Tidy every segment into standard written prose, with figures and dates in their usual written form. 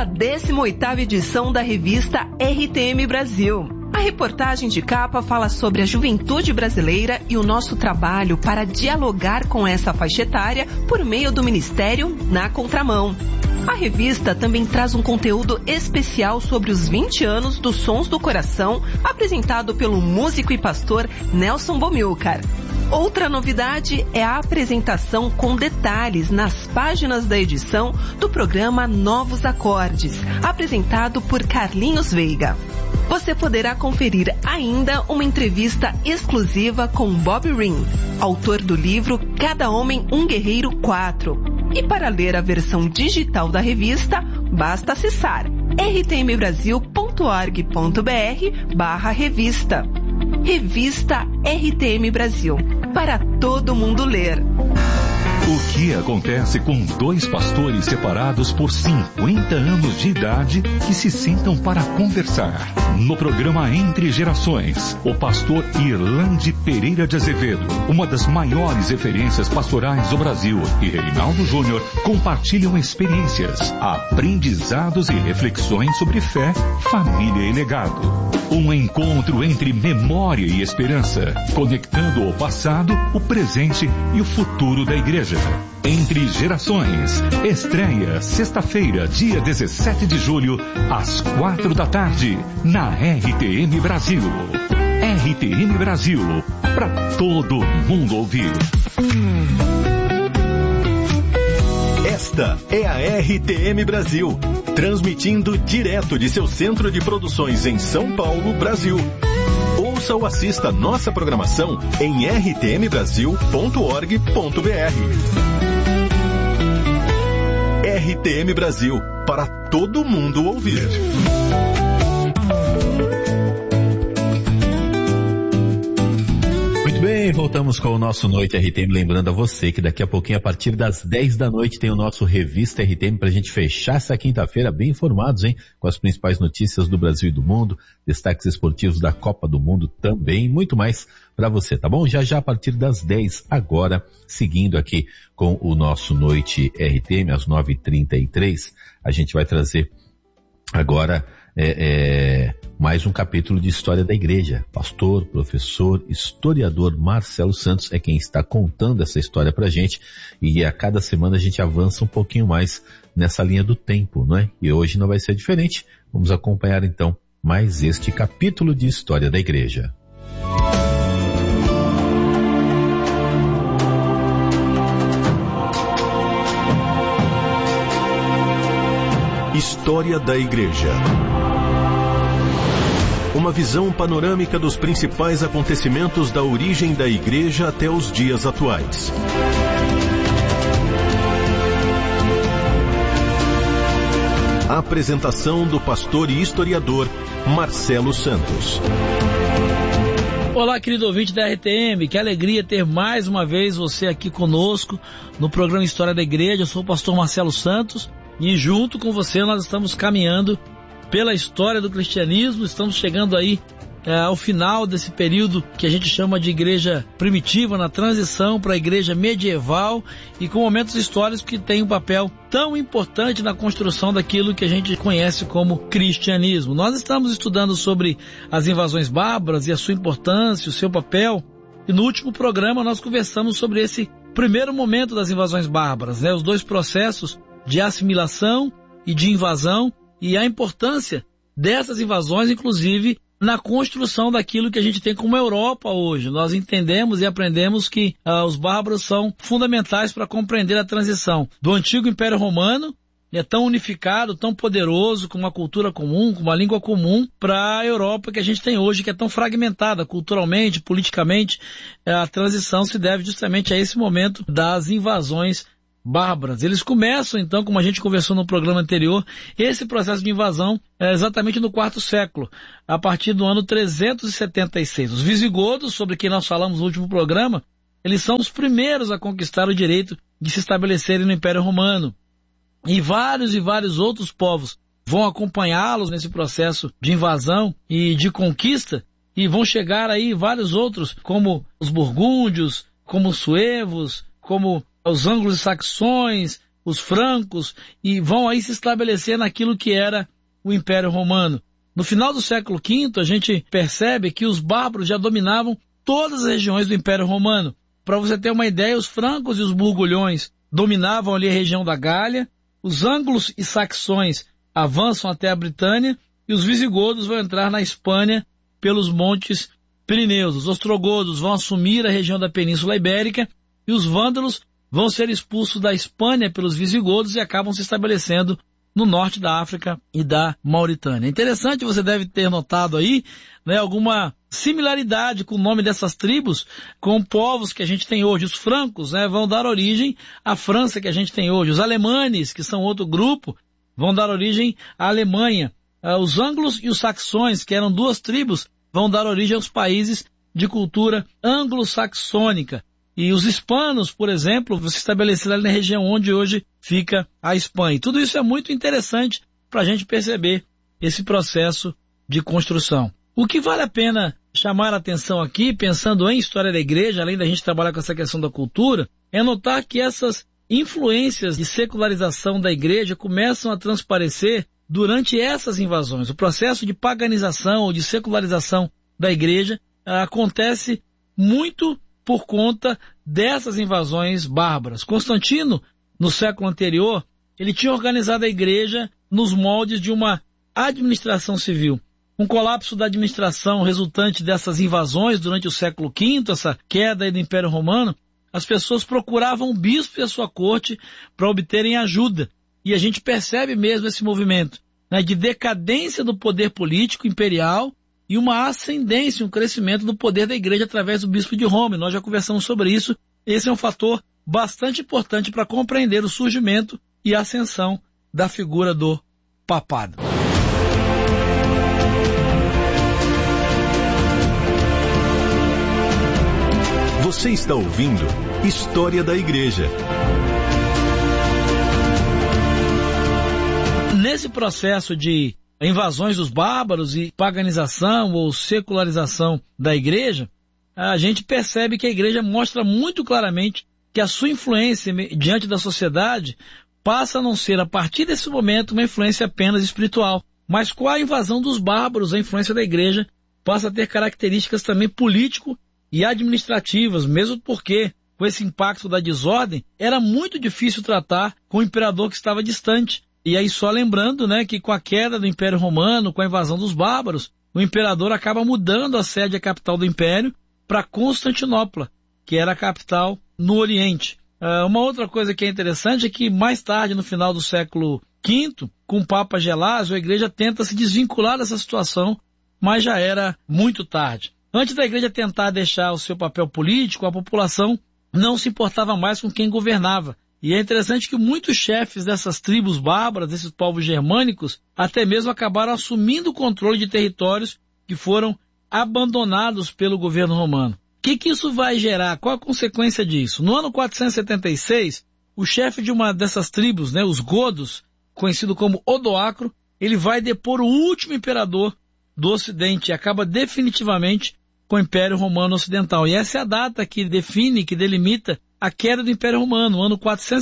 a 18ª edição da revista RTM Brasil. A reportagem de capa fala sobre a juventude brasileira e o nosso trabalho para dialogar com essa faixa etária por meio do Ministério Na Contramão. A revista também traz um conteúdo especial sobre os 20 anos dos Sons do Coração, apresentado pelo músico e pastor Nelson Bomilcar. Outra novidade é a apresentação com detalhes nas páginas da edição do programa Novos Acordes, apresentado por Carlinhos Veiga. Você poderá conferir ainda uma entrevista exclusiva com Bob Ring, autor do livro Cada Homem um Guerreiro 4. E para ler a versão digital da revista, basta acessar rtmbrasil.org.br/revista. Revista RTM Brasil, para todo mundo ler. O que acontece com dois pastores separados por 50 anos de idade que se sentam para conversar? No programa Entre Gerações, o pastor Irlande Pereira de Azevedo, uma das maiores referências pastorais do Brasil, e Reinaldo Júnior compartilham experiências, aprendizados e reflexões sobre fé, família e legado. Um encontro entre memória e esperança, conectando o passado, o presente e o futuro da igreja. Entre Gerações, estreia sexta-feira, dia 17 de julho, às 4 da tarde, na RTM Brasil. RTM Brasil, para todo mundo ouvir. Esta é a RTM Brasil, transmitindo direto de seu centro de produções em São Paulo, Brasil. Ouça ou assista nossa programação em rtmbrasil.org.br. RTM Brasil, para todo mundo ouvir. Muito bem, voltamos com o nosso Noite RTM, lembrando a você que daqui a pouquinho, a partir das 10 da noite, tem o nosso Revista RTM pra gente fechar essa quinta-feira bem informados, hein? Com as principais notícias do Brasil e do mundo, destaques esportivos da Copa do Mundo também, muito mais pra você, tá bom? Já a partir das 10, agora, seguindo aqui com o nosso Noite RTM, às 9h33, a gente vai trazer agora mais um capítulo de História da Igreja. Pastor, professor, historiador Marcelo Santos é quem está contando essa história pra gente, e a cada semana a gente avança um pouquinho mais nessa linha do tempo, não é? E hoje não vai ser diferente. Vamos acompanhar então mais este capítulo de História da Igreja. História da Igreja. Uma visão panorâmica dos principais acontecimentos da origem da Igreja até os dias atuais. A apresentação do pastor e historiador Marcelo Santos. Olá, querido ouvinte da RTM, que alegria ter mais uma vez você aqui conosco no programa História da Igreja. Eu sou o pastor Marcelo Santos e junto com você nós estamos caminhando pela história do cristianismo. Estamos chegando aí ao final desse período que a gente chama de igreja primitiva, na transição para a igreja medieval, e com momentos históricos que têm um papel tão importante na construção daquilo que a gente conhece como cristianismo. Nós estamos estudando sobre as invasões bárbaras e a sua importância, o seu papel, e no último programa nós conversamos sobre esse primeiro momento das invasões bárbaras, os dois processos de assimilação e de invasão, e a importância dessas invasões, inclusive, na construção daquilo que a gente tem como Europa hoje. Nós entendemos e aprendemos que os bárbaros são fundamentais para compreender a transição do antigo Império Romano, tão unificado, tão poderoso, com uma cultura comum, com uma língua comum, para a Europa que a gente tem hoje, que é tão fragmentada culturalmente, politicamente. A transição se deve justamente a esse momento das invasões bárbaras. Eles começam, então, como a gente conversou no programa anterior, esse processo de invasão exatamente no quarto século, a partir do ano 376. Os visigodos, sobre quem nós falamos no último programa, eles são os primeiros a conquistar o direito de se estabelecerem no Império Romano. E vários outros povos vão acompanhá-los nesse processo de invasão e de conquista, e vão chegar aí vários outros, como os burgúndios, como os suevos, como os anglo-saxões, os francos, e vão aí se estabelecer naquilo que era o Império Romano. No final do século V, a gente percebe que os bárbaros já dominavam todas as regiões do Império Romano. Para você ter uma ideia, os francos e os burgulhões dominavam ali a região da Gália, os ângulos e saxões avançam até a Britânia e os visigodos vão entrar na Espanha pelos montes Pirineus. Os ostrogodos vão assumir a região da Península Ibérica e os vândalos vão ser expulsos da Espanha pelos visigodos e acabam se estabelecendo no norte da África e da Mauritânia. Interessante, você deve ter notado aí, né, alguma similaridade com o nome dessas tribos com povos que a gente tem hoje. Os francos, né, vão dar origem à França que a gente tem hoje. Os alemanes, que são outro grupo, vão dar origem à Alemanha. Os ângulos e os saxões, que eram duas tribos, vão dar origem aos países de cultura anglo-saxônica. E os hispanos, por exemplo, se estabeleceram ali na região onde hoje fica a Espanha. E tudo isso é muito interessante para a gente perceber esse processo de construção. O que vale a pena chamar a atenção aqui, pensando em história da igreja, além da gente trabalhar com essa questão da cultura, é notar que essas influências de secularização da igreja começam a transparecer durante essas invasões. O processo de paganização ou de secularização da igreja acontece muito por conta dessas invasões bárbaras. Constantino, no século anterior, ele tinha organizado a igreja nos moldes de uma administração civil. Um colapso da administração resultante dessas invasões durante o século V, essa queda aí do Império Romano, as pessoas procuravam o bispo e a sua corte para obterem ajuda. E a gente percebe mesmo esse movimento, né, de decadência do poder político imperial e uma ascendência, um crescimento do poder da igreja através do bispo de Roma. Nós já conversamos sobre isso. Esse é um fator bastante importante para compreender o surgimento e a ascensão da figura do papado. Você está ouvindo História da Igreja. Nesse processo de invasões dos bárbaros e paganização ou secularização da igreja, a gente percebe que a igreja mostra muito claramente que a sua influência diante da sociedade passa a não ser, a partir desse momento, uma influência apenas espiritual. Mas com a invasão dos bárbaros, a influência da igreja passa a ter características também político e administrativas, mesmo porque, com esse impacto da desordem, era muito difícil tratar com o imperador que estava distante. E aí só lembrando, né, que com a queda do Império Romano, com a invasão dos bárbaros, o imperador acaba mudando a sede, a capital do império, para Constantinopla, que era a capital no Oriente. Uma outra coisa que é interessante é que mais tarde, no final do século V, com o Papa Gelásio, a igreja tenta se desvincular dessa situação, mas já era muito tarde. Antes da igreja tentar deixar o seu papel político, a população não se importava mais com quem governava. E é interessante que muitos chefes dessas tribos bárbaras, desses povos germânicos, até mesmo acabaram assumindo o controle de territórios que foram abandonados pelo governo romano. O que isso vai gerar? Qual a consequência disso? No ano 476, o chefe de uma dessas tribos, né, os godos, conhecido como Odoacro, ele vai depor o último imperador do Ocidente e acaba definitivamente com o Império Romano Ocidental. E essa é a data que define, que delimita a queda do Império Romano, ano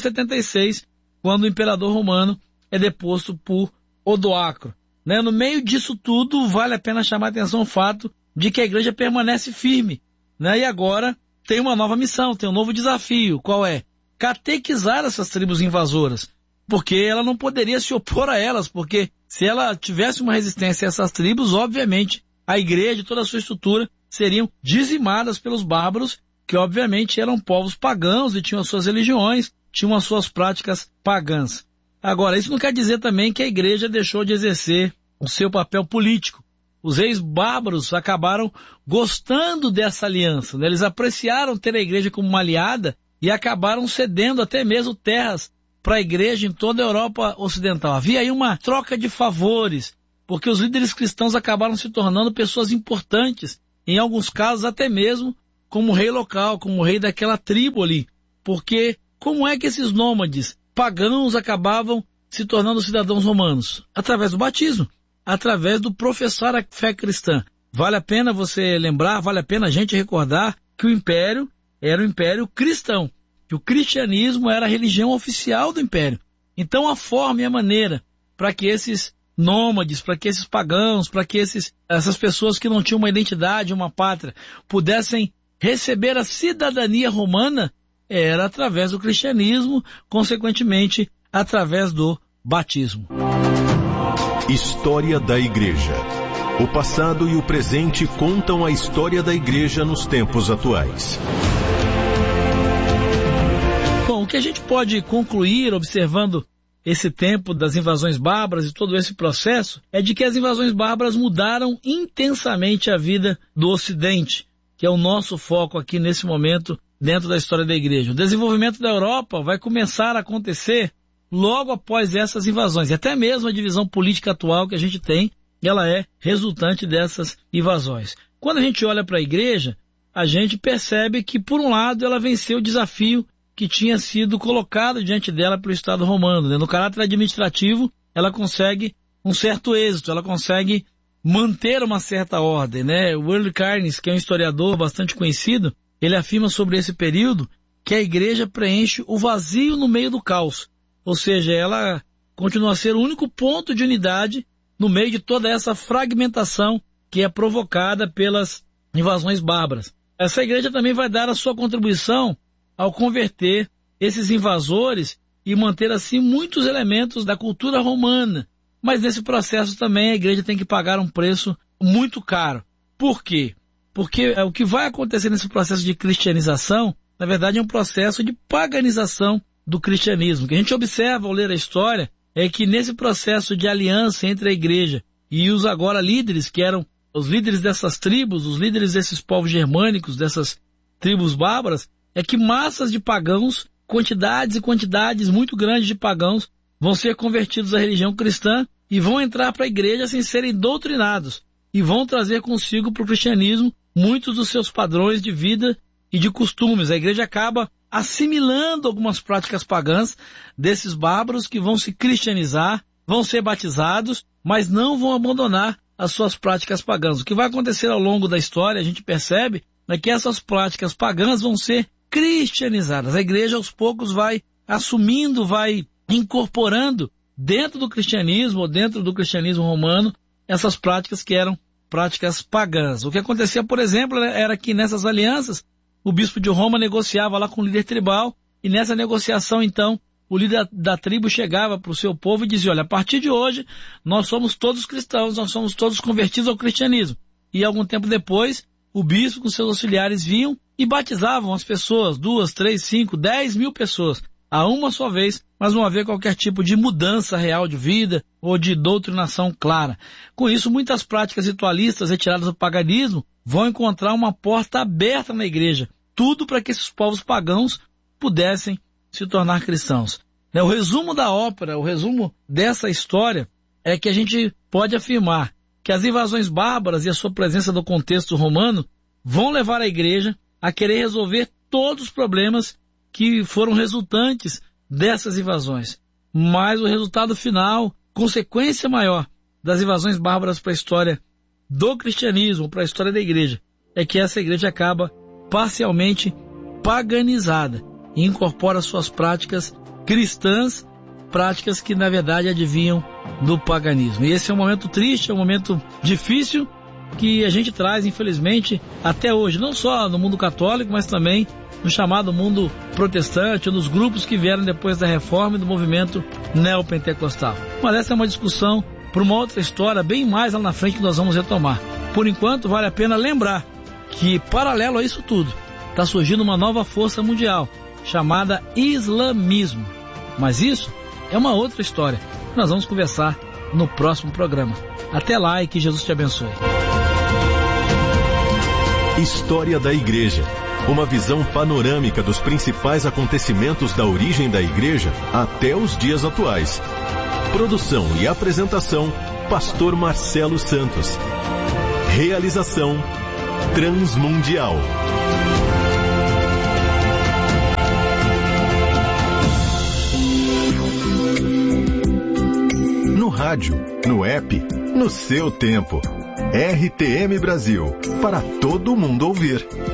476, quando o imperador romano é deposto por Odoacro. Né? No meio disso tudo, vale a pena chamar a atenção o fato de que a igreja permanece firme. Né? E agora tem uma nova missão, tem um novo desafio. Qual é? Catequizar essas tribos invasoras. Porque ela não poderia se opor a elas, porque se ela tivesse uma resistência a essas tribos, obviamente a igreja e toda a sua estrutura seriam dizimadas pelos bárbaros, que obviamente eram povos pagãos e tinham as suas religiões, tinham as suas práticas pagãs. Agora, isso não quer dizer também que a igreja deixou de exercer o seu papel político. Os reis bárbaros acabaram gostando dessa aliança, né? Eles apreciaram ter a igreja como uma aliada e acabaram cedendo até mesmo terras para a igreja em toda a Europa Ocidental. Havia aí uma troca de favores, porque os líderes cristãos acabaram se tornando pessoas importantes, em alguns casos até mesmo como rei local, como rei daquela tribo ali. Porque como é que esses nômades pagãos acabavam se tornando cidadãos romanos? Através do batismo, através do professar a fé cristã. Vale a pena você lembrar, vale a pena a gente recordar que o império era um império cristão. que o cristianismo era a religião oficial do império. Então a forma e a maneira para que esses nômades, para que esses pagãos, para que essas pessoas que não tinham uma identidade, uma pátria, pudessem receber a cidadania romana era através do cristianismo, consequentemente através do batismo. História da Igreja. O passado e o presente contam a história da Igreja nos tempos atuais. Bom, o que a gente pode concluir observando esse tempo das invasões bárbaras e todo esse processo é de que as invasões bárbaras mudaram intensamente a vida do Ocidente, que é o nosso foco aqui nesse momento dentro da história da Igreja. O desenvolvimento da Europa vai começar a acontecer logo após essas invasões, e até mesmo a divisão política atual que a gente tem, ela é resultante dessas invasões. Quando a gente olha para a Igreja, a gente percebe que, por um lado, ela venceu o desafio que tinha sido colocado diante dela pelo Estado romano, né? No caráter administrativo, ela consegue um certo êxito, ela consegue manter uma certa ordem, né? O Earl Cairns, que é um historiador bastante conhecido, ele afirma sobre esse período que a Igreja preenche o vazio no meio do caos, ou seja, ela continua a ser o único ponto de unidade no meio de toda essa fragmentação que é provocada pelas invasões bárbaras. Essa Igreja também vai dar a sua contribuição ao converter esses invasores e manter assim muitos elementos da cultura romana. Mas nesse processo também a Igreja tem que pagar um preço muito caro. Por quê? Porque o que vai acontecer nesse processo de cristianização, na verdade é um processo de paganização do cristianismo. O que a gente observa ao ler a história é que nesse processo de aliança entre a Igreja e os agora líderes, que eram os líderes dessas tribos, os líderes desses povos germânicos, dessas tribos bárbaras, é que massas de pagãos, quantidades e quantidades muito grandes de pagãos, vão ser convertidos à religião cristã e vão entrar para a Igreja sem serem doutrinados e vão trazer consigo para o cristianismo muitos dos seus padrões de vida e de costumes. A Igreja acaba assimilando algumas práticas pagãs desses bárbaros que vão se cristianizar, vão ser batizados, mas não vão abandonar as suas práticas pagãs. O que vai acontecer ao longo da história, a gente percebe, é que essas práticas pagãs vão ser cristianizadas. A Igreja aos poucos vai assumindo, vai incorporando dentro do cristianismo, ou dentro do cristianismo romano, essas práticas que eram práticas pagãs. O que acontecia, por exemplo, era que nessas alianças, o bispo de Roma negociava lá com o líder tribal, e nessa negociação, então, o líder da tribo chegava para o seu povo e dizia, olha, a partir de hoje, nós somos todos cristãos, nós somos todos convertidos ao cristianismo. E algum tempo depois, o bispo com seus auxiliares vinham e batizavam as pessoas, 2, 3, 5, 10 mil pessoas, a uma só vez, mas não havia qualquer tipo de mudança real de vida ou de doutrinação clara. Com isso, muitas práticas ritualistas retiradas do paganismo vão encontrar uma porta aberta na Igreja, tudo para que esses povos pagãos pudessem se tornar cristãos. O resumo da ópera, o resumo dessa história é que a gente pode afirmar que as invasões bárbaras e a sua presença no contexto romano vão levar a Igreja a querer resolver todos os problemas que foram resultantes dessas invasões. Mas o resultado final, consequência maior das invasões bárbaras para a história do cristianismo, para a história da Igreja, é que essa Igreja acaba parcialmente paganizada e incorpora suas práticas cristãs, práticas que na verdade advinham do paganismo. E esse é um momento triste, é um momento difícil que a gente traz, infelizmente, até hoje, não só no mundo católico, mas também no chamado mundo protestante, ou nos grupos que vieram depois da Reforma e do movimento neopentecostal. Mas essa é uma discussão para uma outra história, bem mais lá na frente, que nós vamos retomar. Por enquanto, vale a pena lembrar que, paralelo a isso tudo, está surgindo uma nova força mundial, chamada islamismo. Mas isso é uma outra história. Nós vamos conversar no próximo programa. Até lá e que Jesus te abençoe. História da Igreja. Uma visão panorâmica dos principais acontecimentos da origem da Igreja até os dias atuais. Produção e apresentação, Pastor Marcelo Santos. Realização, Transmundial. No rádio, no app, no seu tempo. RTM Brasil, para todo mundo ouvir.